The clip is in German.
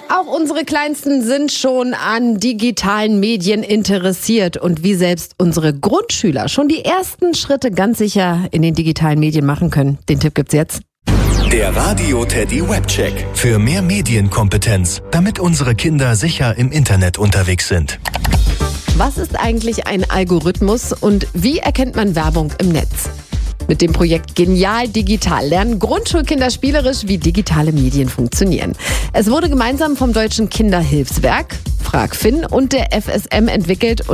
Auch unsere Kleinsten sind schon an digitalen Medien interessiert und wie selbst unsere Grundschüler schon die ersten Schritte ganz sicher in den digitalen Medien machen können. Den Tipp gibt's jetzt. Der Radio Teddy Webcheck. Für mehr Medienkompetenz, damit unsere Kinder sicher im Internet unterwegs sind. Was ist eigentlich ein Algorithmus und wie erkennt man Werbung im Netz? Mit dem Projekt Genial Digital lernen Grundschulkinder spielerisch, wie digitale Medien funktionieren. Es wurde gemeinsam vom Deutschen Kinderhilfswerk, Frag Finn und der FSM entwickelt